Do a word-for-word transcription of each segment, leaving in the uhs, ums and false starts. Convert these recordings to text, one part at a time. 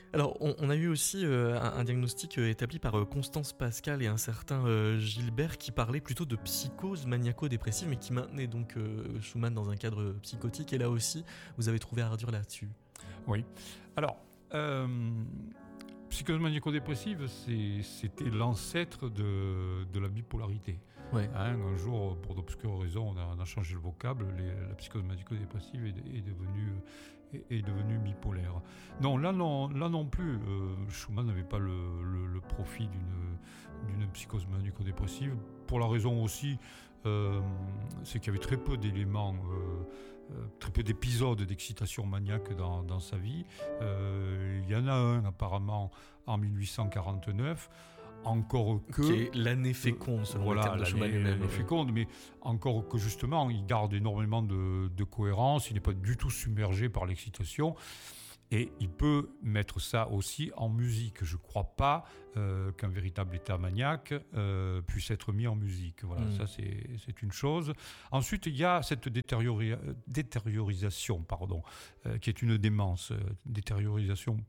Alors, on, on a eu aussi euh, un, un diagnostic euh, établi par euh, Constance Pascal et un certain euh, Gilbert qui parlait plutôt de psychose maniaco-dépressive, mais qui maintenait donc euh, Schumann dans un cadre psychotique. Et là aussi, vous avez trouvé à redire là-dessus. Oui. Alors, euh, psychose maniaco-dépressive, c'est, c'était l'ancêtre de, de la bipolarité. Ouais. Hein, un jour, pour d'obscures raisons, on a, on a changé le vocable. Les, la psychose maniaco-dépressive est, est devenue est, est devenue bipolaire. Non, là non, là non plus. Euh, Schumann n'avait pas le, le, le profil d'une, d'une psychose maniaco-dépressive. Pour la raison aussi, euh, c'est qu'il y avait très peu d'éléments, euh, euh, très peu d'épisodes d'excitation maniaque dans, dans sa vie. Euh, il y en a un apparemment en dix-huit cent quarante-neuf. Encore que... Qui est l'année féconde, selon voilà, le terme de Schumann lui-même. L'année féconde, mais encore que justement, il garde énormément de, de cohérence, il n'est pas du tout submergé par l'excitation. Et il peut mettre ça aussi en musique. Je ne crois pas euh, qu'un véritable état maniaque euh, puisse être mis en musique. Voilà, mmh. ça c'est, c'est une chose. Ensuite, il y a cette détériori- détériorisation, pardon, euh, qui est une démence, euh, détériorisation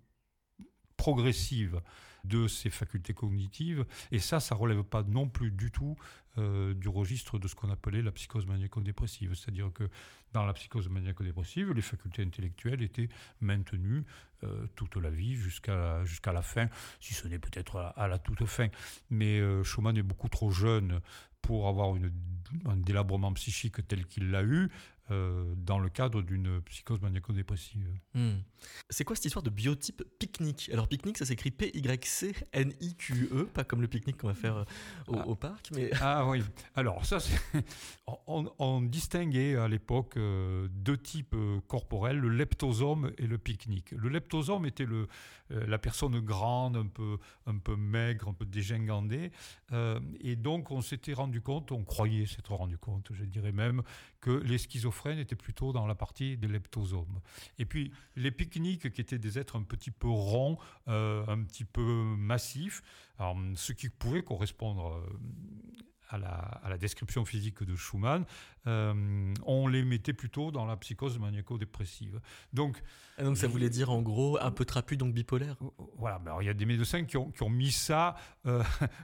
progressive de ses facultés cognitives, et ça, ça relève pas non plus du tout euh, du registre de ce qu'on appelait la psychose maniaco-dépressive. C'est-à-dire que dans la psychose maniaco-dépressive, les facultés intellectuelles étaient maintenues euh, toute la vie jusqu'à la, jusqu'à la fin, si ce n'est peut-être à, à la toute fin. Mais euh, Schumann est beaucoup trop jeune pour avoir une, un délabrement psychique tel qu'il l'a eu euh, dans le cadre d'une psychose maniaco-dépressive. Mmh. C'est quoi cette histoire de biotype pique-nique ? Alors pique-nique, ça s'écrit P Y C N I Q E, pas comme le pique-nique qu'on va faire euh, au, ah. au parc. Mais... Ah oui, alors ça, c'est... on, on distinguait à l'époque euh, deux types euh, corporels, le leptosome et le pique-nique. Le leptosome était le, euh, la personne grande, un peu, un peu maigre, un peu dégingandée, euh, et donc on s'était rendu compte, on croyait s'être rendu compte, je dirais même, que les schizophrènes étaient plutôt dans la partie des leptosomes. Et puis les pique-niques, qui étaient des êtres un petit peu ronds, euh, un petit peu massifs, alors, ce qui pouvait correspondre euh, à la, à la description physique de Schumann, euh, on les mettait plutôt dans la psychose maniaco-dépressive. Donc, ah donc ça voulait dire en gros un peu trapu, donc bipolaire. Voilà, mais alors, il y a des médecins qui ont, qui ont mis ça euh,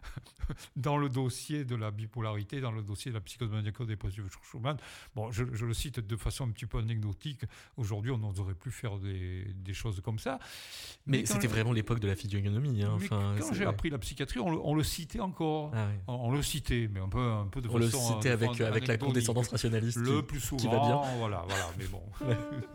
dans le dossier de la bipolarité, dans le dossier de la psychose maniaco-dépressive de Schumann. Bon, je, je le cite de façon un petit peu anecdotique. Aujourd'hui, on n'oserait plus faire des, des choses comme ça. Mais, mais c'était je... vraiment l'époque de la physiognomie. Hein. Enfin, quand c'est... j'ai appris la psychiatrie, on le, on le citait encore. Ah, oui. on, on le citait, mais un peu, un peu de on façon... On le citait avec, avec la condescendance rationaliste. Le plus souvent, qui va bien. voilà, voilà, mais bon...